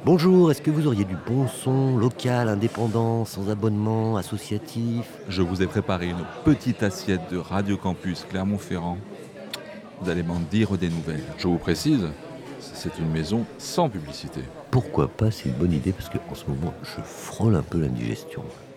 Bonjour, est-ce que vous auriez du bon son, local, indépendant, sans abonnement, associatif? Je vous ai préparé une petite assiette de Radio Campus Clermont-Ferrand. Vous allez m'en dire des nouvelles. Je vous précise, c'est une maison sans publicité. Pourquoi pas, c'est une bonne idée parce qu'en ce moment, je frôle un peu l'indigestion.